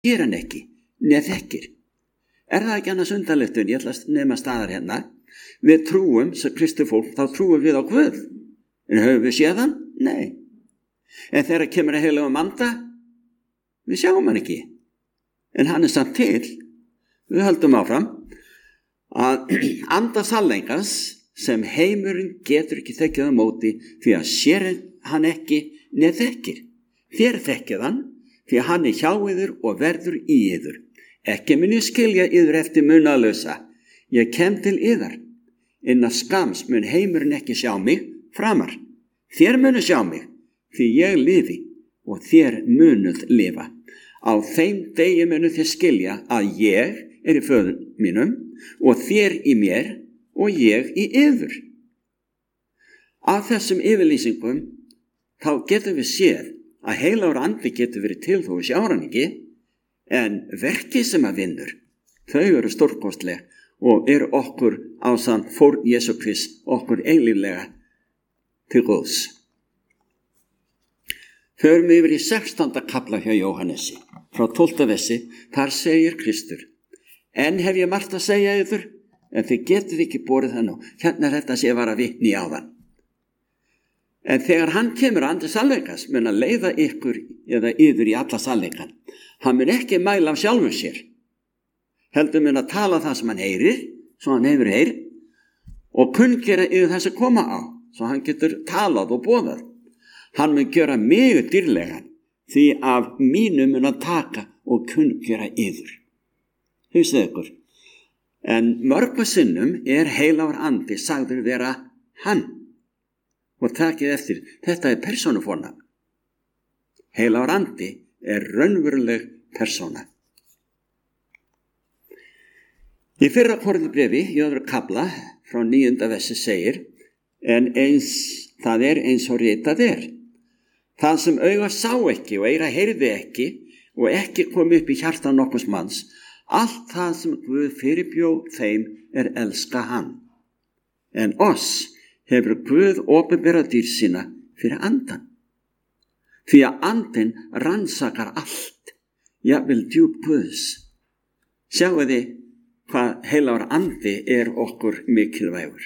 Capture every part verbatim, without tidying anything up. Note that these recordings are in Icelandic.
sér hann ekki, neð þekkir. Er það ekki annars undarlegt, en ég ætla að nema staðar hérna? Við trúum, sem Kristi fólk, þá trúum við á Guð. En höfum við séð hann? Nei. En þegar kemur að heilagum anda, við sjáum hann ekki. En hann er samt til. Við höldum áfram að anda sannleikans sem heimurinn getur ekki þekkið á móti, því að sér hann ekki neð þekkir. Þér þekkið hann, því að hann er hjá yður og verður í yður. Ekki mun ég skilja yður eftir munaðlausa. Ég kem til yðar. Innan skams mun heimurinn ekki sjá mig framar. Þér munu sjá mig, því ég lifi og þér munuð lifa. Á þeim degi munu þér skilja að ég er í föður mínum og þér í mér og ég í yður. Af þessum yfirlýsingum þá getum við séð að heilagur andi getur verið til þó við sjáum hann ekki, en verkið sem að vinnur, þau eru stórkostleg og eru okkur ásamt fórn Jesú Krist okkur eilíflega til góðs. Förum yfir í sextánda kafla hjá Jóhannesi, frá tólfta versi, þar segir Kristur: En hef ég margt að segja yður, en þið getið ekki borið það nú. Hérna er þetta sem ég var að vitni á þann. En þegar hann kemur andi sannleikas, mun að leiða ykkur eða yður í alla sannleikan. Hann mun ekki mæla af sjálfum sér. Heldur mun að tala það sem hann heyrir, svo hann hefur heyr, og kunngera yfir þess að koma á, svo hann getur talað og boðað. Hann mun gera mig dýrlegan, því af mínu mun að taka og kunngera yður. Hugsið ykkur. En mörgum sinnum er heilagur andi sagður vera hann. Og takið eftir, þetta er persónufornafn. Heilagur andi er raunveruleg persóna. Í fyrra Korinthubréfi, í öðru kafla, frá níunda versi segir: En eins, það er eins og ritað er. Það sem auga sá ekki og eyra heyrði ekki og ekki kom upp í hjarta nokkurs manns, allt það sem Guð fyrirbjó þeim er elska hann. En oss hefur Guð opinberað dýr sína fyrir andan. Því að andinn rannsakar allt, jafnvel djúp Guðs. Sjáu þið hvað heilagur andi er okkur mikilvægur.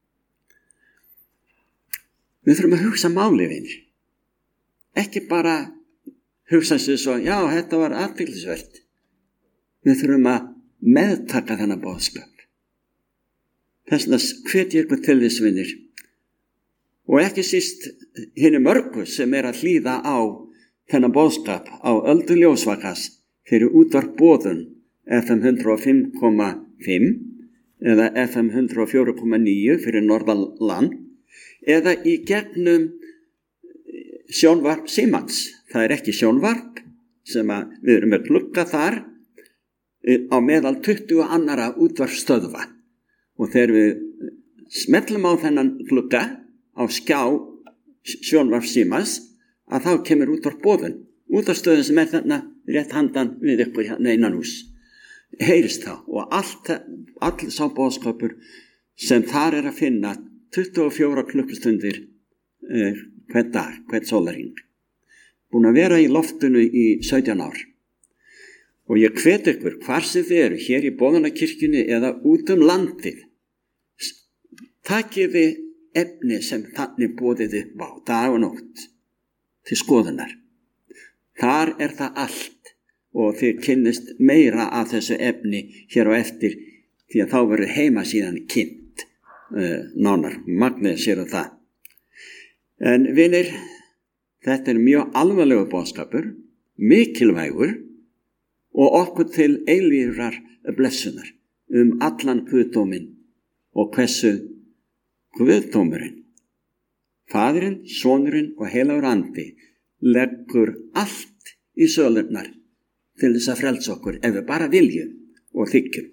Við þurfum að hugsa málið, vinir. Ekki bara hugsa sér svo, já, þetta var athyglisvert. Við þurfum að meðtaka þennan boðskap. Þess vegna hvet ég ykkur til þess, vinir. Og ekki síst hinni mörgu sem er að hlýða á þennan boðskap á Öldu ljósvakas fyrir útvarp boðun F M hundrað og fimm komma fimm eða F M hundrað og fjögur komma níu fyrir Norðanland eða í gegnum sjónvarp Símans. Það er ekki sjónvarp sem að við erum með glugga þar á meðal tuttugu annara útvarpsstöðva. Og þegar við smellum á þennan glugga á skjá sjónvarp Símans, að þá kemur útvarp boðun. Útvarpsstöðin sem er þarna rétt handan við ykkur hérna innan hús. Heyrist þá og allt, all sá boðskapur sem þar er að finna tuttugu og fjórar klukkustundir eh, hvern dag, hvern sólarhring. Búin að vera í loftinu í sautján ár. Og ég hvet ykkur hvar sem þið eru, hér í Boðunarkirkjunni eða út um landið, takið þið efni sem þannig boðið upp á dag og nótt til skoðunar. Þar er það allt og þið kynnist meira af þessu efni hér á eftir, því að þá verður heima síðan kynnt uh, nánar. Magnið sér á það. En vinir, þetta er mjög alvarlegur boðskapur, mikilvægur og okkur til eilífrar blessunar um allan guðdóminn og hversu Guðdómurinn, Faðirinn, Sonurinn og heilagur andi leggur allt í sölurnar til þess að frelsa okkur ef við bara viljum og þykjum.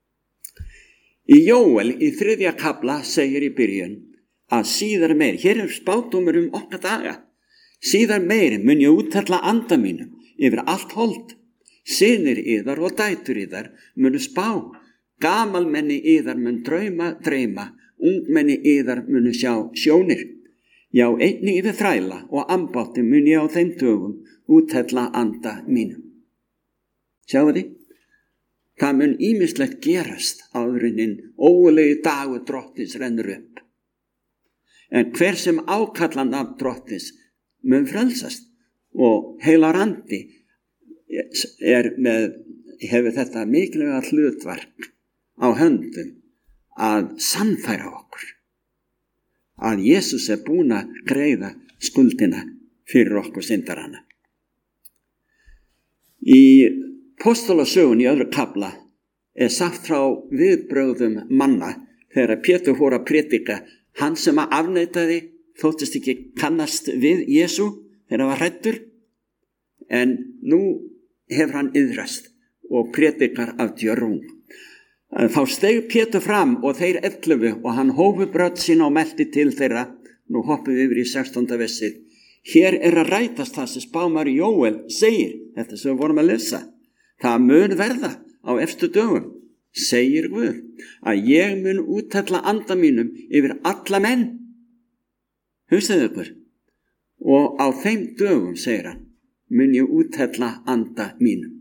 Í Jóel í þriðja kafla segir í byrjun að síðar meir, hér er spádómur um okkar daga, síðar meir mun ég úthella anda mínum yfir allt hold, synir yðar og dætur yðar munu spá, gamalmenni yðar mun drauma dreyma, ungmenni yðar munu sjá sjónir. Já, einnig yfir þræla og ambátti mun ég á þeim dögum úthella anda mínum. Sjáu þið? Það mun ýmislegt gerast áðurinn ógulegi dagur drottins rennur upp. En hver sem ákallan af drottins mun frelsast og heilar andi er með, hefur þetta mikilvæga hlutverk á höndum að sannfæra okkur að Jesús er búinn að greiða skuldina fyrir okkur syndarana. Í Póstólasögun í öðru kafla er sagt frá viðbrögðum manna þegar Pétur fór að predika. Hann sem að afneitaði þóttist ekki kannast við Jesú þegar hann var hræddur, en nú hefur hann iðrast og predikar af djörfung. Þá steig Pétur fram og þeir ellefu og hann hófu brödd sína og melti til þeirra. Nú hoppum við yfir í sextánda versið. Hér er að rætast það sem spámaður Jóel segir, þetta sem við vorum að lesa. Það mun verða á efstu dögum, segir Guð, að ég mun úthella anda mínum yfir alla menn. Hugsaðu ykkur. Og á þeim dögum, segir hann, mun ég úthella anda mínum.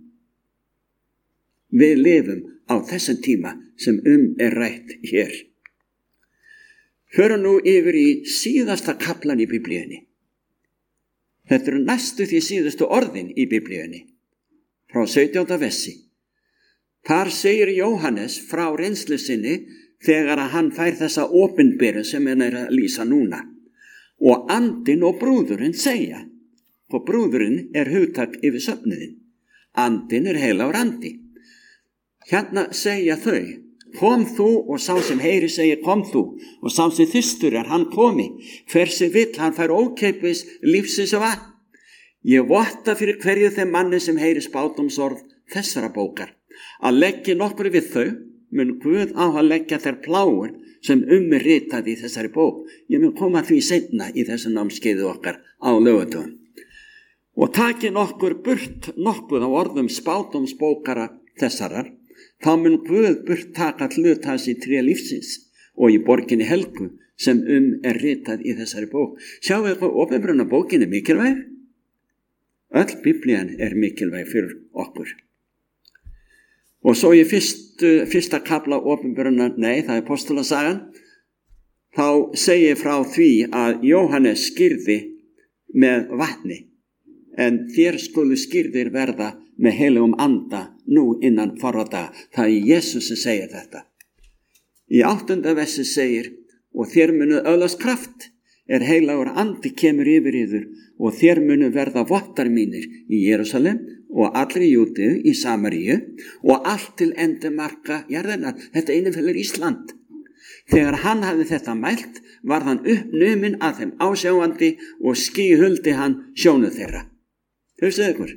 Við lifum á þessum tíma sem um er rætt hér. Förum nú yfir í síðasta kaplan í Biblíunni. Þetta eru næstu því síðustu orðin í Biblíunni, frá sautjánda versi. Þar segir Jóhannes frá reynslu sinni þegar að hann fær þessa opinberu sem hann er að lýsa núna. Og andinn og brúðurinn segja, og brúðurinn er hugtak yfir söfnuðin. Andinn er heilagur andi. Hérna segja þau, kom þú, og sá sem heyri segir kom þú, og sá sem þyrstur er hann komi, hver sem vill hann fær ókeipis lífsins vatn. Ég votta fyrir hverju þeim manni sem heyri spádómsorð þessara bókar. Að leggja nokkur við þau, mun Guð á að leggja þær pláur sem um er ritað í þessari bók. Ég mun koma því seinna í þessu námskeiði okkar á laugardögum. Og taki nokkur burt nokkuð á orðum spádómsbókara þessarar, þá mun Guð burt taka hlut hans í tré lífsins og í borginni helgu sem um er ritað í þessari bók. Sjáu eitthvað opinberuna bókinni mikilvæg? Öll Biblían er mikilvæg fyrir okkur. Og svo í fyrstu, fyrsta kafla opinberuna, nei, það er Póstolasagan, þá segir frá því að Jóhannes skýrði með vatni, en þér skulu skýrðir verða með heilugum anda nú innan fárra daga. Það er Jesús sem segir þetta. Í áttunda versi segir, og þér munu öðlast kraft, er heilagur andi kemur yfir yður, og þér munu verða vottar mínir í Jerúsalem og allri Júdeu í Samaríu og allt til endamarka jarðarinnar. Þetta innifellir Ísland. Þegar hann hafði þetta mælt, var hann uppnuminn að þeim ásjáandi og skýhuldi hann sjónu þeirra. Hugsaðu ykkur.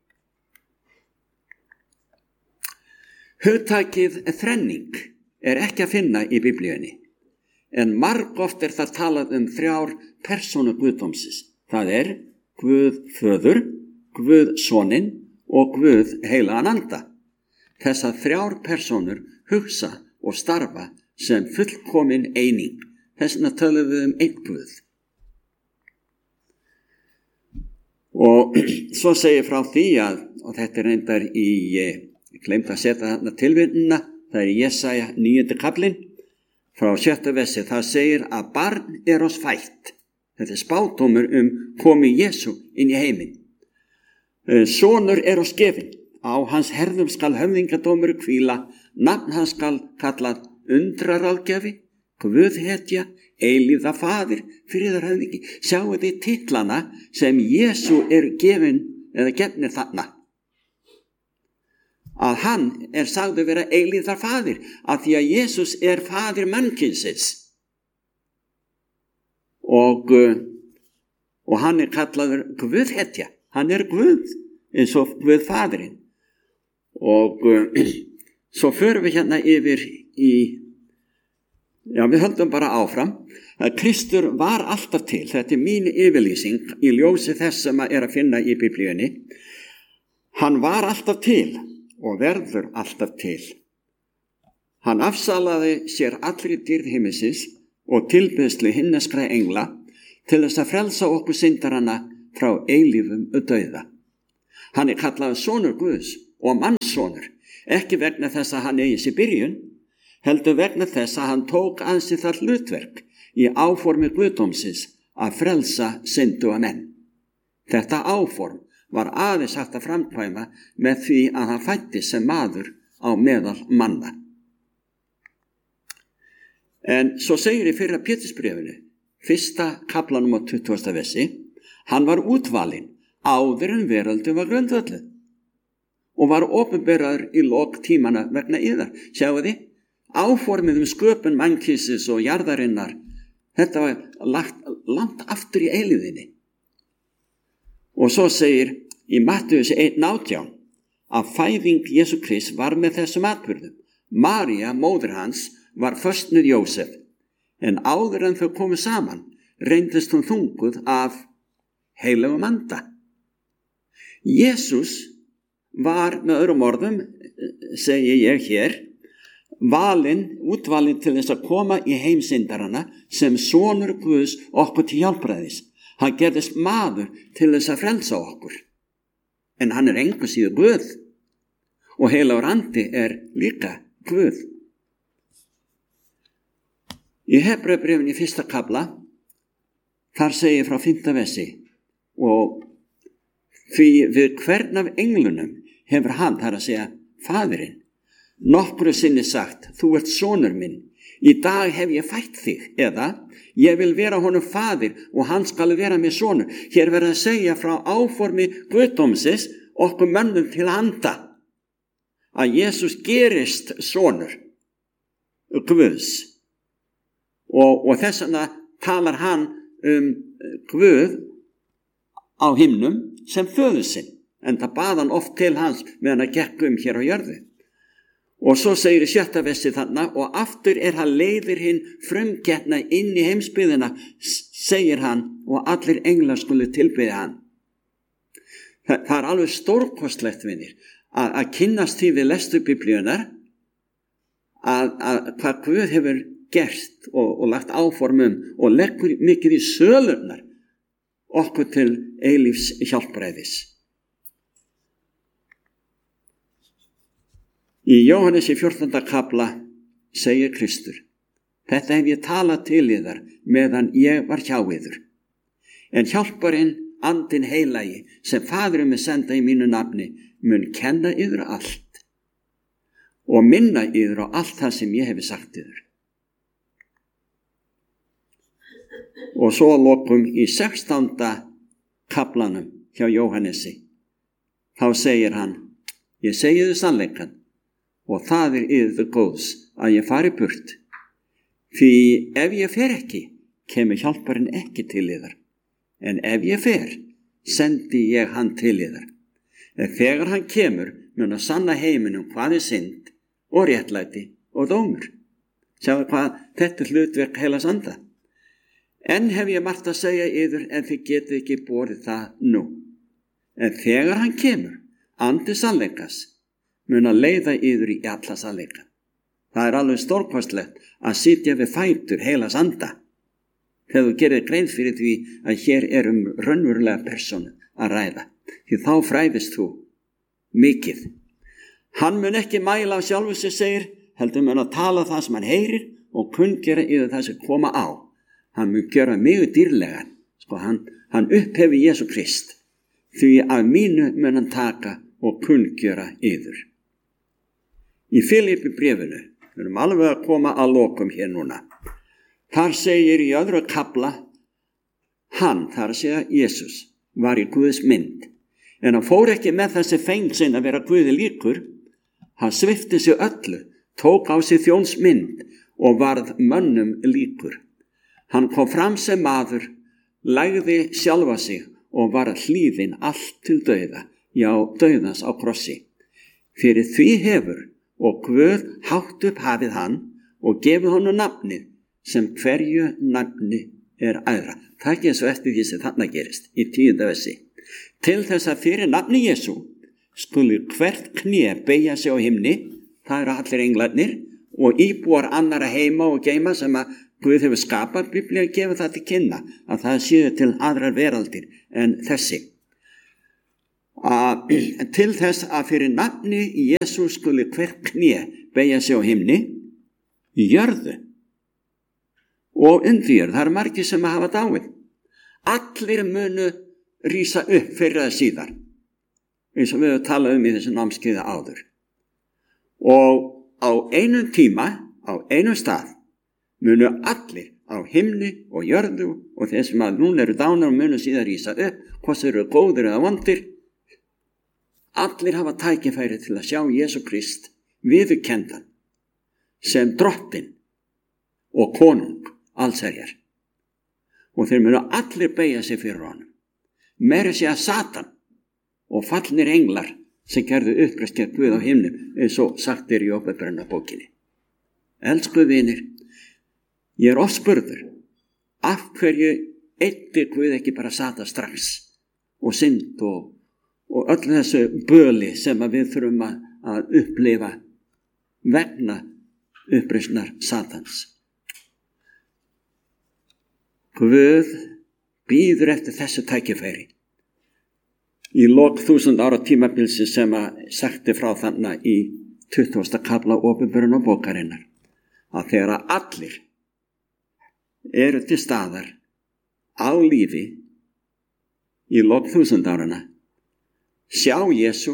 Hugtakið þrenning er ekki að finna í Biblíunni, en margoft er það talað um þrjár persónu guðdómsins. Það er Guð föður, Guð soninn og Guð heilagan anda. Þessar þrjár persónur hugsa og starfa sem fullkomin eining. Þess vegna tölum við um einn Guð. Og svo segir frá því að, og þetta er reyndar í, ég gleymd að setja þarna tilvinnina, það er í Jesaja níundi kaflinn, frá sjötta versi, það segir að barn er oss fætt. Þetta er spádómur um komi Jesú inn í heiminn. Sonur er oss gefinn, á hans herðum skal höfðingadómur hvíla, nafn hans skal kallað undraráðgjafi, Guðhetja, eilífða faðir, friðarhöfðingi. Sjáu þið titlana sem Jesú er gefinn eða gefnir þarna. Að hann er sagður vera eilífðar faðir, að því að Jesús er faðir mannkynsins. Og, og hann er kallaður Guðhetja, hann er Guð, eins og Guð faðirinn. Og svo förum við hérna yfir í, já við höldum bara áfram, að Kristur var alltaf til, þetta er mín yfirlýsing í ljósi þess sem er að finna í Biblíunni. Hann var alltaf til og verður alltaf til. Hann afsalaði sér allri dýrð himmisins og tilbeiðslu himneskra engla til þess að frelsa okkur syndarana frá eilífum dauða. Hann er kallaður sonur Guðs og manns sonur, ekki vegna þess að hann eigi sér byrjun, heldur vegna þess að hann tók að sér það hlutverk í áformi guðdómsins að frelsa synduga menn. Þetta áform var aðeins hægt að framkvæma með því að hann fæddist sem maður á meðal manna. En svo segir í fyrra Pétursbréfinu, fyrsta kaflanum á tuttugasta versi, hann var útvalinn áður en veröldin var grundvölluð og var opinberaður í lok tímana vegna yðar. Sjáu þið, áformið um sköpun mannkynsins og jarðarinnar, þetta var lagt langt aftur í eilíðinni. Og svo segir í Mattheus eitt átján að fæðing Jesú Krist var með þessum atburðum. María, móðir hans, var föstnuð Jósef, en áður en þau komu saman reyndist hún þunguð af heilagum anda. Jesús var með öðrum orðum, segi ég hér, valinn, útvalinn til þess að koma í heimsyndarana sem sonur Guðs okkur til hjálpræðis. Hann gerðist maður til þess að frelsa okkur. En hann er engu síður Guð og heilagur andi er líka Guð. Í Hebreubréfinu í fyrsta kafla, þar segir frá fimmta versi, og því við hvern af englunum hefur hann, þar að segja faðirinn, nokkru sinni sagt, þú ert sonur minn, í dag hef ég fætt þig, eða ég vil vera honum faðir og hann skal vera mér sonur. Hér verður að segja frá áformi guðdómsins okkur mönnum til handa, að Jesús gerist sonur Guðs. Og, og þess vegna talar hann um Guð á himnum sem föður sinn, en það bað hann oft til hans meðan að gekk um hér á jörðu. Og svo segir í sjötta versi þarna, og aftur er hann leiðir hinn frumgetna inn í heimsbyggðina, segir hann, og allir englar skulu tilbiðja hann. Það, það er alveg stórkostlegt, vinir, að, að kynnast því við lestu biblíunar, að, að hvað Guð hefur gert og, og lagt áformum og leggur mikið í sölurnar okkur til eilífs hjálpræðis. Í Jóhannes í fjórtánda kafla segir Kristur, þetta hef ég talað til yðar meðan ég var hjá yður. En hjálparinn, andinn heilagi, sem Faðurinn mun senda í mínu nafni, mun kenna yður allt og minna yður á allt það sem ég hefi sagt yður. Og svo lokum í sextánda kaflanum hjá Jóhannesi, þá segir hann, ég segi þið sannleikann, og það er yður góðs að ég fari burt. Því ef ég fer ekki, kemur hjálparinn ekki til yðar. En ef ég fer, sendi ég hann til yðar. En þegar hann kemur, mun að sanna heiminum hvað er synd og réttlæti og dómur. Sjáðu hvað þetta er hlutverk heilags anda. En hef ég margt að segja yður, en þið getið ekki borið það nú. En þegar hann kemur, andi sannleikas, mun að leiða yður í alla sannleika. Það er alveg stórkostlegt að sitja við fætur heilags anda, þegar þú gerir grein fyrir því að hér er um raunverulega persónu að ræða, því þá fræðist þú mikið. Hann mun ekki mæla á sjálfu sig, segir, heldur mun að tala það sem hann heyrir og kunngera yfir það sem koma á. Hann mun gera mjög dýrlegan, sko hann, hann upphefi Jesú Krist, því að mínu mun hann taka og kunngera yður. Í Filipi bréfinu, við erum alveg að koma að lokum hér núna, þar segir í öðru kafla, hann, þar að segja Jesús, var í Guðs mynd, en hann fór ekki með þessi fengsinn að vera Guði líkur, hann svipti sig öllu, tók á sig þjónsmynd og varð mönnum líkur. Hann kom fram sem maður, lagði sjálfa sig og var hlýðinn allt til dauða, já, dauðans á krossi. Fyrir því hefur og Guð hátt upp hafið hann og gefið honum nafnið sem hverju nafni er æðra. Það er ekki eins og eftir því sem þarna gerist í tíunda versi. Til þess að fyrir nafni Jesú skuli hvert kné beygja sig á himni, það eru allir englarnir og íbúar annara heima og geima sem að Guð hefur skapað. Biblía gefur það til kynna að það séu til aðrar veraldir en þessi. að, til þess að fyrir nafni Jesús skuli hver kné beygja sig á himni, í jörðu og undir jörð. Það eru margir sem hafa dáið. Allir munu rísa upp fyrir að síðar, eins og við höfum talað um í þessu námskeiði áður. Og á einum tíma, á einum stað, munu allir á himni og jörðu og þeir sem að núna eru dánar og munu síðan rísa upp, hvort þeir eru góðir eða vondir, allir hafa tækifæri til að sjá Jesú Krist viðurkenndan sem drottinn og konung allsherjar. Og þeir munu allir beygja sig fyrir honum. Meira sé að Satan og fallnir englar sem gerðu uppreist gegn Guð á himnum, eins og sagt er í Åpenbarunarbókinni. Elsku vinir, ég er oft spurður, af hverju eyddi Guð ekki bara Satan strax og synd og, og öll þessu böli sem að við þurfum að, að upplifa vegna uppreisnar Satans. Guð býður eftir þessu tækifæri. Í lok þúsund ára tímabilsins sem að sagti frá þannig í tuttugasta kafla Åpenbarunarbókarinnar, að þegar að allir eru til staðar á lífi í lok þúsund árana, sjá Jesú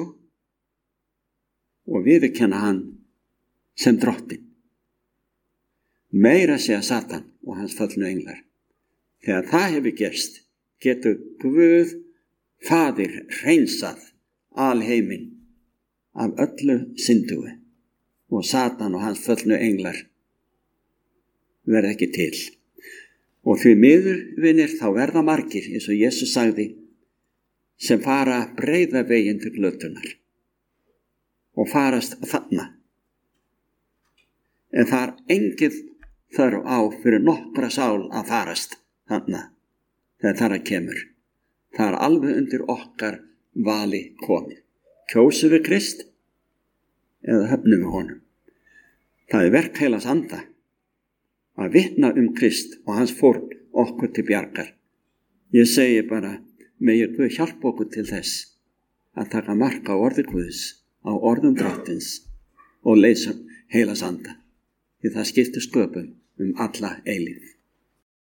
og viðurkenna hann sem drottinn. Meira sé að Satan og hans fallnu englar. Þegar það hefur gerst, getur Guð Faðir hreinsað alheiminn af öllu syndugu og Satan og hans fallnu englar verða ekki til. Og því miður, vinir, þá verða margir, eins og Jesús sagði, sem fara breiða veginn til glötunar og farast þarna. En það er engin þörf á fyrir nokkra sál að farast þarna þegar þar að kemur. Það er alveg undir okkar vali komið. Kjósum við Krist eða höfnum við honum. Það er verk Heilags Anda að vitna um Krist og hans fórn okkur til bjargar. Ég segi bara, megi Guð hjálpa okkur til þess að taka mark á orði Guðs, á orðum drottins og leysa Heilags Anda. Því það skiptir sköpum um alla eilífð.